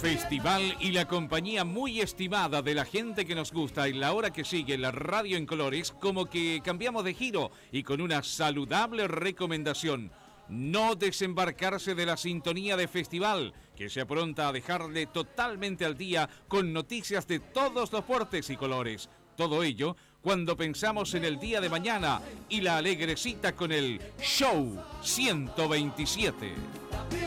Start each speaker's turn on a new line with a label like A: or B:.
A: Festival y la compañía muy estimada de la gente que nos gusta en la hora que sigue la radio en colores, como que cambiamos de giro y con una saludable recomendación: no desembarcarse de la sintonía de Festival, que se apronta a dejarle totalmente al día con noticias de todos los portes y colores. Todo ello cuando pensamos en el día de mañana y la alegre cita con el Show 127.